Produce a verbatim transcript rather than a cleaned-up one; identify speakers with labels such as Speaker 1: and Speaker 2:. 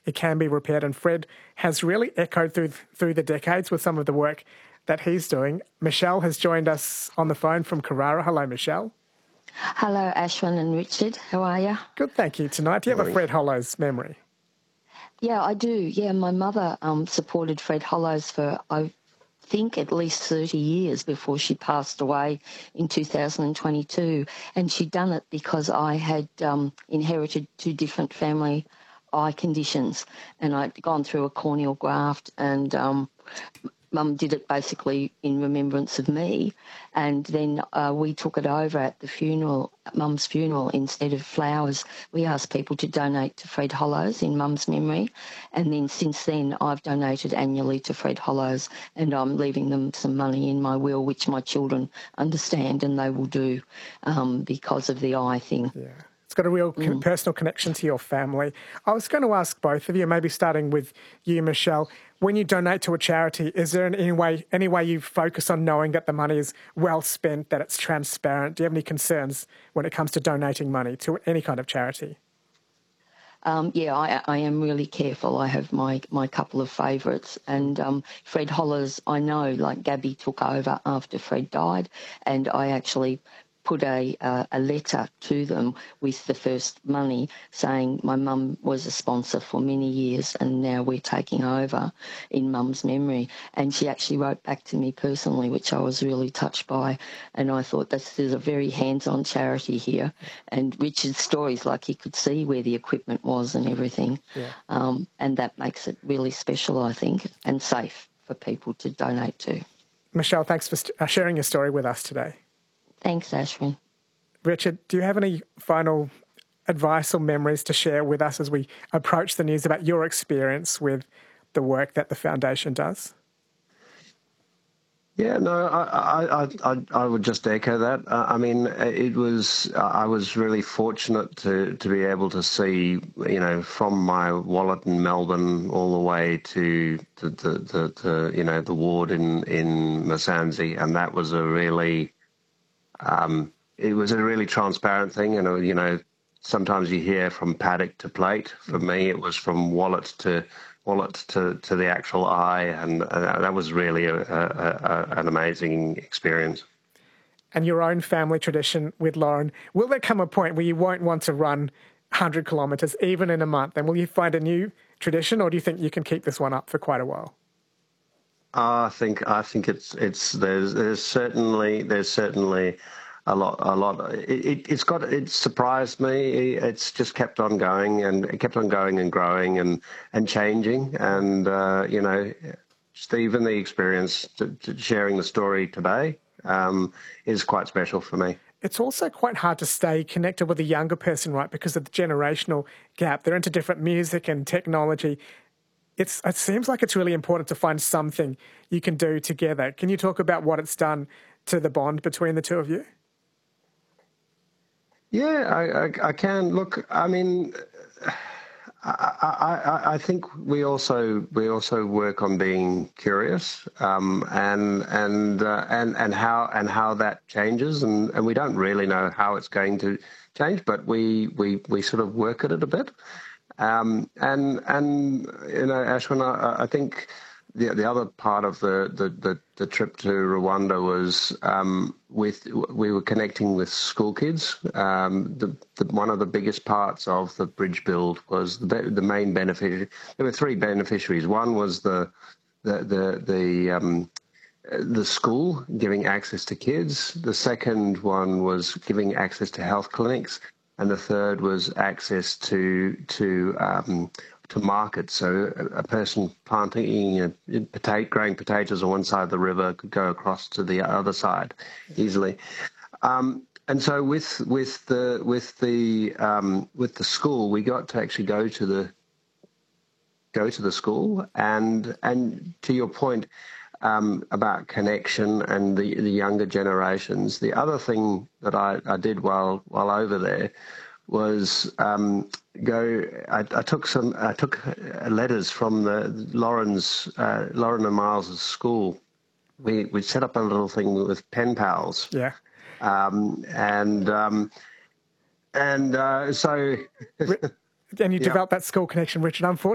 Speaker 1: it can be repaired. And Fred has really echoed through through the decades with some of the work that he's doing. Michelle has joined us on the phone from Carrara. Hello, Michelle.
Speaker 2: Hello, Ashwin and Richard. How are you?
Speaker 1: Good, thank you. Tonight, do you have a Fred Hollows memory?
Speaker 2: Yeah, I do. Yeah, my mother um, supported Fred Hollows for, I think, at least thirty years before she passed away in two thousand twenty-two. And she'd done it because I had um, inherited two different family eye conditions, and I'd gone through a corneal graft, and um, Mum did it basically in remembrance of me, and then uh, we took it over at the funeral, Mum's funeral. Instead of flowers, we asked people to donate to Fred Hollows in Mum's memory, and then since then I've donated annually to Fred Hollows, and I'm leaving them some money in my will, which my children understand and they will do um, because of the eye thing.
Speaker 1: Yeah. It's got a real mm. personal connection to your family. I was going to ask both of you, maybe starting with you, Michelle, when you donate to a charity, is there any way, any way you focus on knowing that the money is well spent, that it's transparent? Do you have any concerns when it comes to donating money to any kind of charity?
Speaker 2: Um, yeah, I, I am really careful. I have my, my couple of favourites. And um, Fred Hollows, I know, like Gabby took over after Fred died, and I actually put a uh, a letter to them with the first money saying my mum was a sponsor for many years and now we're taking over in Mum's memory. And she actually wrote back to me personally, which I was really touched by. And I thought this is a very hands-on charity here. And Richard's stories, like he could see where the equipment was and everything. Yeah. Um, and that makes it really special, I think, and safe for people to donate to.
Speaker 1: Michelle, thanks for st- sharing your story with us today.
Speaker 2: Thanks, Ashwin.
Speaker 1: Richard, do you have any final advice or memories to share with us as we approach the news about your experience with the work that the foundation does?
Speaker 3: Yeah, no, I, I, I, I would just echo that. Uh, I mean, it was, I was really fortunate to, to be able to see, you know, from my wallet in Melbourne all the way to, to, to, to, to you know, the ward in, in Masanzi. And that was a really, um, it was a really transparent thing. And, you know, sometimes you hear from paddock to plate. For me, it was from wallet to wallet to, to the actual eye, and uh, that was really a, a, a, an amazing experience.
Speaker 1: And your own family tradition with Lauren, will there come a point where you won't want to run one hundred kilometres even in a month? And will you find a new tradition, or do you think you can keep this one up for quite a while?
Speaker 3: I think I think it's it's there's there's certainly there's certainly a lot a lot. It, it, it's got it surprised me. It's just kept on going and it kept on going and growing and and changing. And uh, you know, Stephen, the experience to, to sharing the story today um, is quite special for me.
Speaker 1: It's also quite hard to stay connected with a younger person, right? Because of the generational gap. They're into different music and technology. It's, it seems like it's really important to find something you can do together. Can you talk about what it's done to the bond between the two of you?
Speaker 3: Yeah, I, I, I can. Look, I mean, I, I, I think we also we also work on being curious, um, and and uh, and and how and how that changes, and, and we don't really know how it's going to change, but we we, we sort of work at it a bit. Um, and, and, you know, Ashwin, I, I think the the other part of the, the, the, the trip to Rwanda was um, with, we were connecting with school kids. Um, the, the, one of the biggest parts of the bridge build was the, the main beneficiary. There were three beneficiaries. One was the, the, the, the, um, the school giving access to kids. The second one was giving access to health clinics. And the third was access to to um, to markets. So a, a person planting, you know, potato, growing potatoes on one side of the river could go across to the other side easily. Um, and so with with the with the um, with the school, we got to actually go to the go to the school. And and to your point um, about connection and the, the younger generations, the other thing that I, I did while while over there was um, go. I, I took some. I took letters from the Lauren's uh, Lauren and Miles's school. We we set up a little thing with pen pals.
Speaker 1: Yeah.
Speaker 3: Um, and um, and uh, so.
Speaker 1: And you
Speaker 3: yeah.
Speaker 1: developed that school connection, Richard. Unfortunately.